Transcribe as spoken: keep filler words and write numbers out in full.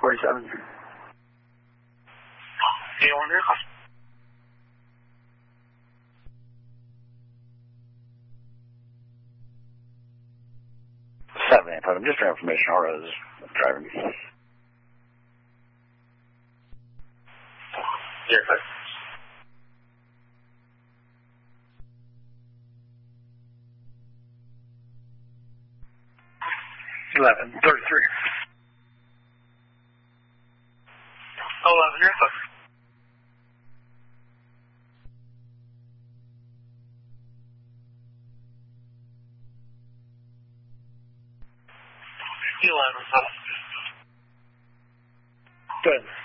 forty-seven. Anyone here? seven, eight, I'm just for information, Aura is driving. Yeah, five. eleven, thirty-three. eleven, you're five. eleven, five. Good.